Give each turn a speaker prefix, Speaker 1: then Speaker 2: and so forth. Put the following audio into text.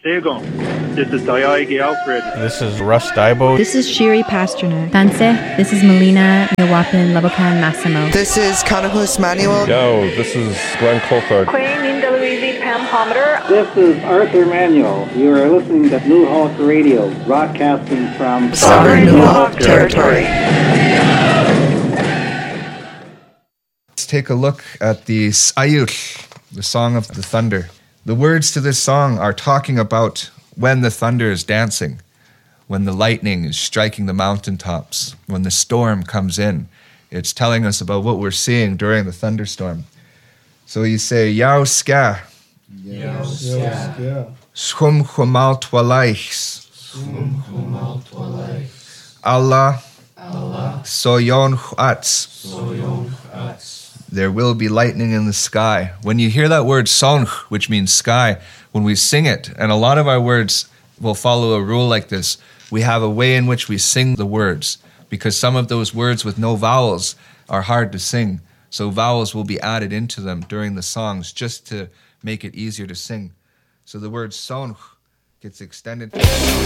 Speaker 1: Segum. This is Dayagi Alfred.
Speaker 2: This is Russ Dibo.
Speaker 3: This is Shiri Pasternak. Danse. This is Melina Nawapin Labokan Massimo.
Speaker 4: This is Kanahus Manuel.
Speaker 5: Yo, this is Glenn Coulthard.
Speaker 6: Queen Linda Louise Pam Hometer.
Speaker 7: This is Arthur Manuel. You are listening to New Hawk Radio, broadcasting from
Speaker 4: Southern New Hawk Territory.
Speaker 8: Let's take a look at the Sayur, the Song of the Thunder. The words to this song are talking about when the thunder is dancing, when the lightning is striking the mountaintops, when the storm comes in. It's telling us about what we're seeing during the thunderstorm. So you say, Yao ska, Schum chumal twalaichs, Allah, Soyon chuatz. There will be lightning in the sky. When you hear that word sonch, which means sky, when we sing it, and a lot of our words will follow a rule like this, we have a way in which we sing the words, because some of those words with no vowels are hard to sing. So vowels will be added into them during the songs just to make it easier to sing. So the word sonch gets extended.